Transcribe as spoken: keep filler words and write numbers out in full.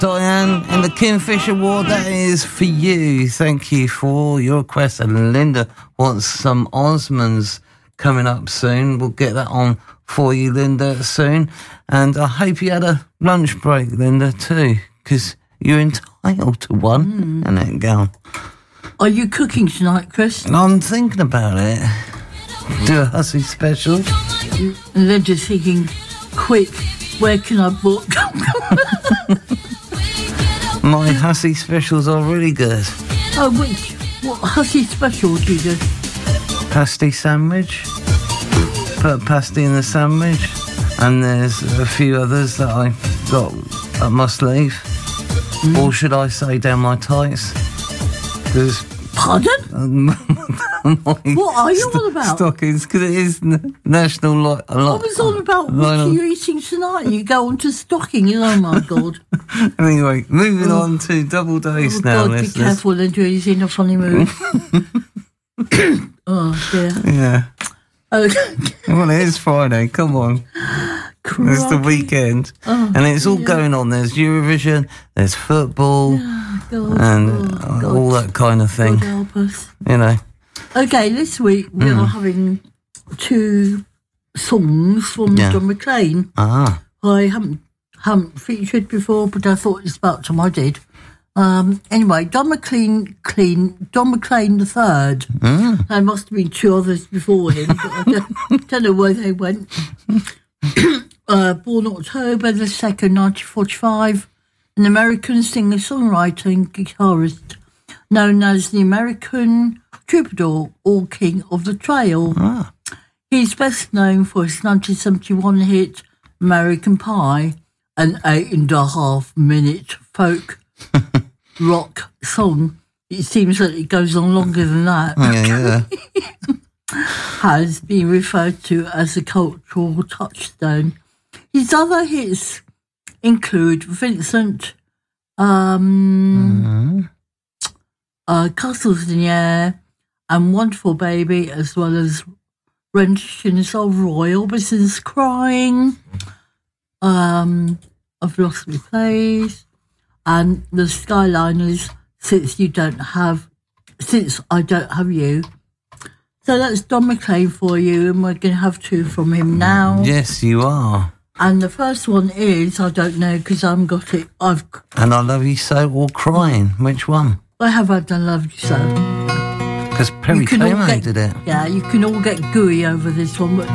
Diane and the Kingfisher Award, that is for you. Thank you for your request. And Linda wants some Osmonds coming up soon. We'll get that on for you, Linda, soon. And I hope you had a lunch break, Linda, too, because you're entitled to one. Mm. And then go on. Are you cooking tonight, Chris? I'm thinking about it. Do a hussy special. And then just thinking, quick, where can I book? My hussy specials are really good. Oh, which? What hussy special do you do? Pasty sandwich. Put pasty in the sandwich. And there's a few others that I got up my sleeve. Mm. Or should I say down my tights? There's Pardon? What are you on about? Stockings, because it is n- national... Li- I was on about what you're eating tonight. You go on to stockings. Oh, my God. Anyway, moving oh. on to double dose oh, now, God, listeners. Be careful, Andrew. He's in a funny mood. Oh, dear. Yeah. Okay. Well, it is Friday. Come on. Crikey. It's the weekend. Oh, and it's all yeah. going on. There's Eurovision, there's football, oh, God. and oh, all that kind of thing. God help us. You know. Okay, this week we mm. are having two songs from yeah. Don McLean. Ah. I haven't haven't featured before, but I thought it's about time I did. Um, anyway, Don McLean, clean, Don McLean the third. Mm. There must have been two others before him, but I don't, don't know where they went. uh, born October the second, nineteen forty-five, an American singer-songwriter and guitarist, known as the American Troubadour or King of the Trail. Ah. He's best known for his nineteen seventy-one hit American Pie, an eight and a half minute folk rock song. It seems that it goes on longer than that. Yeah, yeah. Has been referred to as a cultural touchstone. His other hits include Vincent, um, mm-hmm. uh, Castles in the Air, and Wonderful Baby, as well as renditions of Roy Orbison's Crying, um, I've Lost My Place, and the Skyliners, Since You Don't Have, Since I Don't Have You. So that's Don McLean for you, and we're going to have two from him now. Yes, you are. And the first one is, I don't know, because I haven't got it. I've And I Love You So or Crying. Which one? I have had I Love You So. Because Perry Como did it. Yeah, you can all get gooey over this one, but